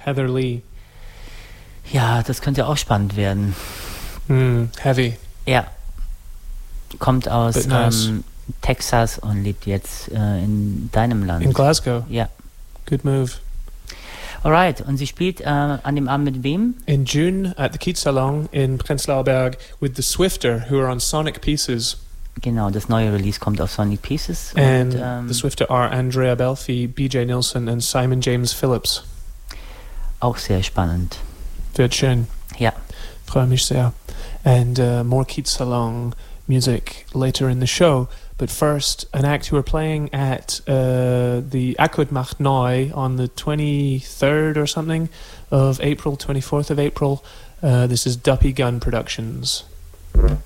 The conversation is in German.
Heather Lee. Ja, das könnte auch spannend werden. Heavy. Ja. Kommt aus But nice. Texas und lebt jetzt in deinem Land. In Glasgow. Ja. Good move. Alright, und sie spielt an dem Abend mit wem? In June at the Kiezsalon in Prenzlauer Berg with the Swifter, who are on Sonic Pieces. Genau, das neue Release kommt auf Sonic Pieces. And Und, the Swifter are Andrea Belfi, BJ Nilsson and Simon James Phillips. auch sehr spannend. Wird schön. Ja. Freue mich sehr. And more Kiezsalon music later in the show. But first, an act who are playing at the Akkord macht neu on the 23rd or something of April, 24th of April. This is Duppy Gun Productions.